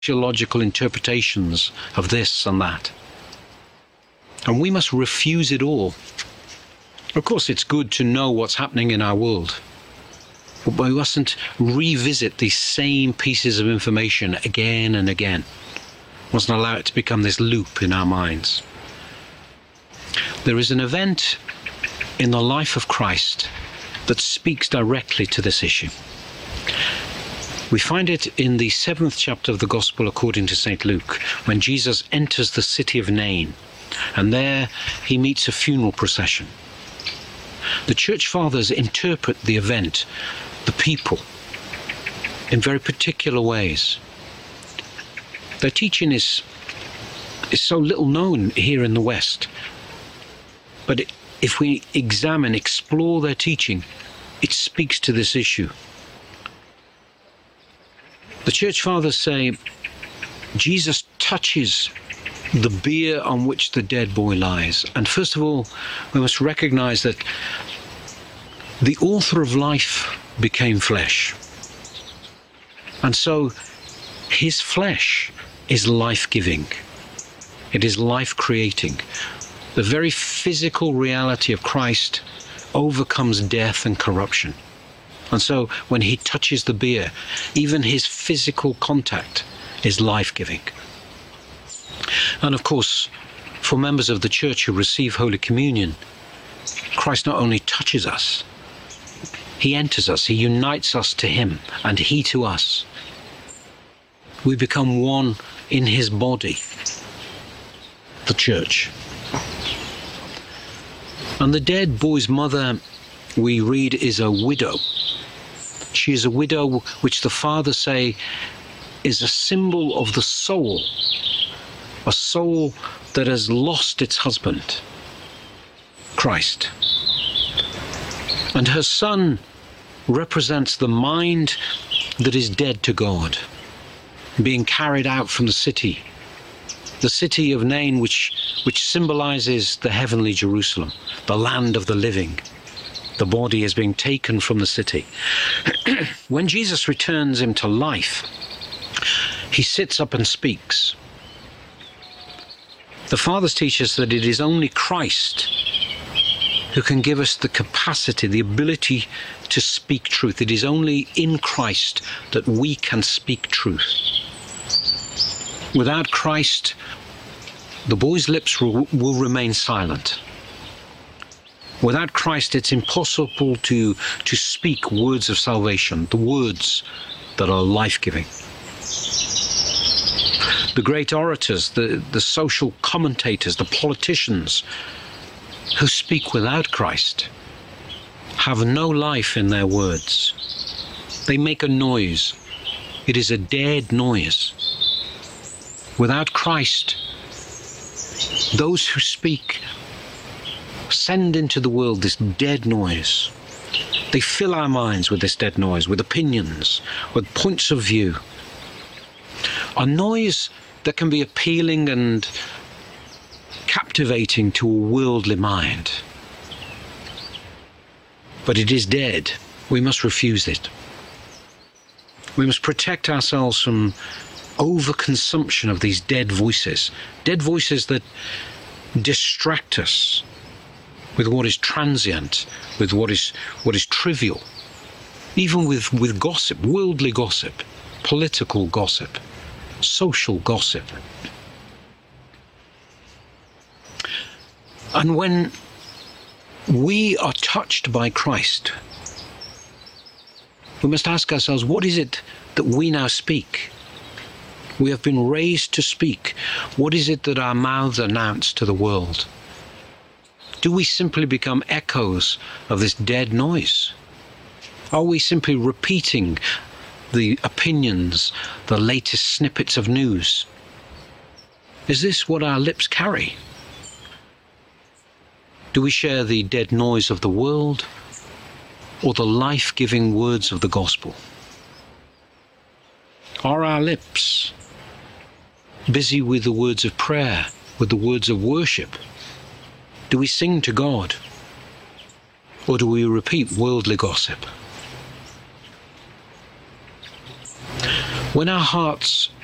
sociological interpretations of this and that. And we must refuse it all. Of course, it's good to know what's happening in our world, but we mustn't revisit these same pieces of information again and again. We mustn't allow it to become this loop in our minds. There is an event in the life of Christ that speaks directly to this issue. We find it in the 7th chapter of the Gospel according to St. Luke, when Jesus enters the city of Nain, and there he meets a funeral procession. The church fathers interpret the event, the people, in very particular ways. Their teaching is so little known here in the West, but if we explore their teaching, it speaks to this issue. The church fathers say Jesus touches the bier on which the dead boy lies. And first of all, we must recognize that the author of life became flesh. And so his flesh is life-giving. It is life-creating. The very physical reality of Christ overcomes death and corruption. And so when he touches the bier, even his physical contact is life-giving. And of course, for members of the church who receive Holy Communion, Christ not only touches us, he enters us, he unites us to him, and he to us. We become one in his body, the church. And the dead boy's mother, we read, is a widow. She is a widow which the fathers say is a symbol of the soul, a soul that has lost its husband, Christ. And her son represents the mind that is dead to God, being carried out from the city of Nain, which symbolizes the heavenly Jerusalem, the land of the living. The body is being taken from the city. When Jesus returns him to life, he sits up and speaks. The fathers teach us that it is only Christ who can give us the capacity, the ability to speak truth. It is only in Christ that we can speak truth. Without Christ, the boy's lips will remain silent. Without Christ, it's impossible to speak words of salvation, the words that are life-giving. The great orators, the social commentators, the politicians who speak without Christ have no life in their words. They make a noise. It is a dead noise. Without Christ, those who speak send into the world this dead noise. They fill our minds with this dead noise, with opinions, with points of view. A noise that can be appealing and captivating to a worldly mind. But it is dead. We must refuse it. We must protect ourselves from overconsumption of these dead voices that distract us with what is transient, with what is trivial, even with gossip, worldly gossip, political gossip, social gossip. And when we are touched by Christ, we must ask ourselves, what is it that we now speak? We have been raised to speak. What is it that our mouths announce to the world? Do we simply become echoes of this dead noise? Are we simply repeating the opinions, the latest snippets of news? Is this what our lips carry? Do we share the dead noise of the world or the life-giving words of the gospel? Are our lips busy with the words of prayer, with the words of worship? Do we sing to God? Or do we repeat worldly gossip? When our hearts